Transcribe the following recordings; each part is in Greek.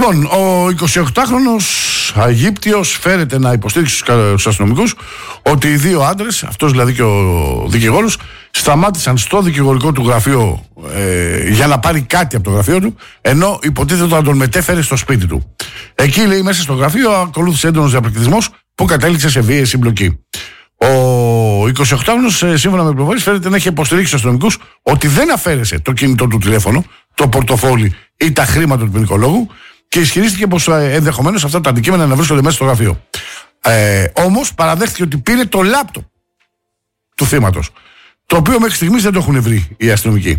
Λοιπόν, ο 28χρονος Αιγύπτιος φέρεται να υποστήριξει στους αστυνομικούς ότι οι δύο άντρες, αυτός δηλαδή και ο δικηγόρος, σταμάτησαν στο δικηγορικό του γραφείο για να πάρει κάτι από το γραφείο του, ενώ υποτίθεται να τον μετέφερε στο σπίτι του. Εκεί, λέει, μέσα στο γραφείο ακολούθησε έντονος διαπληκτισμός που κατέληξε σε βίαιη συμπλοκή. Ο 28χρονος, σύμφωνα με πληροφορίες, φαίνεται να έχει υποστηρίξει στους αστυνομικούς ότι δεν αφαίρεσε το κινητό του τηλέφωνο, το πορτοφόλι ή τα χρήματα του ποινικολόγου και ισχυρίστηκε πως ενδεχομένως αυτά τα αντικείμενα να βρίσκονται μέσα στο γραφείο. Όμως παραδέχτηκε ότι πήρε το λάπτοπ του θύματος, το οποίο μέχρι στιγμής δεν το έχουν βρει οι αστυνομικοί.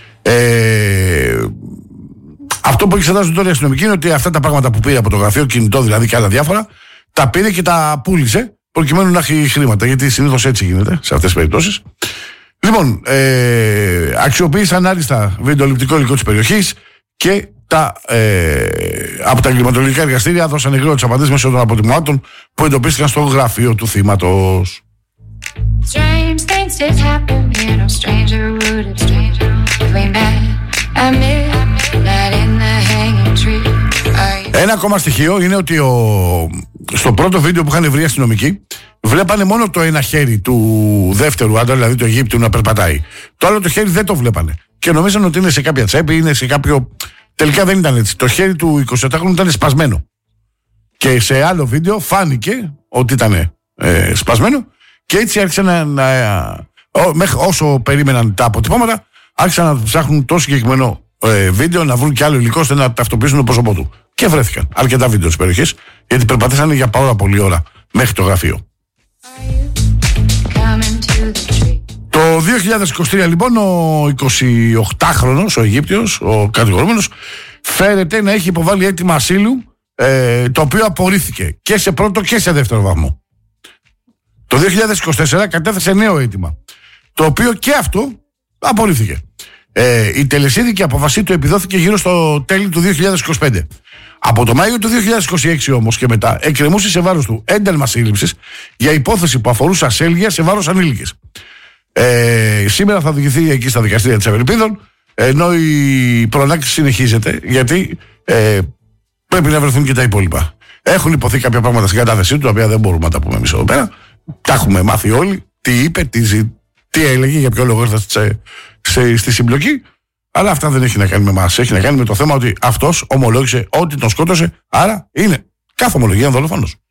Αυτό που εξετάζουν τώρα οι αστυνομικοί είναι ότι αυτά τα πράγματα που πήρε από το γραφείο, κινητό δηλαδή και άλλα διάφορα, τα πήρε και τα πούλησε προκειμένου να έχει χρήματα, γιατί συνήθως έτσι γίνεται σε αυτές τις περιπτώσεις. Λοιπόν, αξιοποίησαν άριστα βιντεοληπτικό υλικό της περιοχής και από τα εγκληματολογικά εργαστήρια δώσαν γρήγορες απαντήσεις μέσω των αποτυπωμάτων που εντοπίστηκαν στο γραφείο του θύματος. Ένα ακόμα στοιχείο είναι ότι στο πρώτο βίντεο που είχαν βρει οι αστυνομικοί βλέπανε μόνο το ένα χέρι του δεύτερου άντρα, δηλαδή του Αιγύπτιου, να περπατάει. Το άλλο το χέρι δεν το βλέπανε και νομίζαν ότι είναι σε κάποια τσέπη, είναι σε κάποιο. Τελικά δεν ήταν έτσι. Το χέρι του 27χρονου ήταν σπασμένο. Και σε άλλο βίντεο φάνηκε ότι ήταν σπασμένο και έτσι άρχισαν όσο περίμεναν τα αποτυπώματα, άρχισαν να ψάχνουν το συγκεκριμένο βίντεο, να βρουν και άλλο υλικό ώστε να ταυτοποιήσουν το πρόσωπό του. Και βρέθηκαν αρκετά βίντεο της περιοχής, γιατί περπατήσανε για πάρα πολλή ώρα μέχρι το γραφείο. Το 2023 λοιπόν ο 28χρονος, ο Αιγύπτιος, ο κατηγορούμενος, φέρεται να έχει υποβάλει αίτημα ασύλου, το οποίο απορρίφθηκε και σε πρώτο και σε δεύτερο βαθμό. Το 2024 κατέθεσε νέο αίτημα, το οποίο και αυτό απορρίφθηκε. Η τελεσίδικη απόφασή του επιδόθηκε γύρω στο τέλη του 2025. Από το Μάιο του 2026 όμως και μετά εκκρεμούσε σε βάρος του ένταλμα σύλληψης για υπόθεση που αφορούσε ασέλγεια σε βάρος ανήλικης. Σήμερα θα οδηγηθεί εκεί στα δικαστήρια της Ευελπίδων, ενώ η προνάκτηση συνεχίζεται, γιατί πρέπει να βρεθούν και τα υπόλοιπα. Έχουν υποθεί κάποια πράγματα στην κατάθεσή του, τα οποία δεν μπορούμε να τα πούμε εμείς εδώ πέρα. Τα έχουμε μάθει όλοι, τι είπε, τι έλεγε, για ποιο λόγο ήρθε στη συμπλοκή. Αλλά αυτά δεν έχει να κάνει με εμάς. Έχει να κάνει με το θέμα ότι αυτός ομολόγησε ότι τον σκότωσε, άρα είναι κάθε ομολογία δολοφόνος.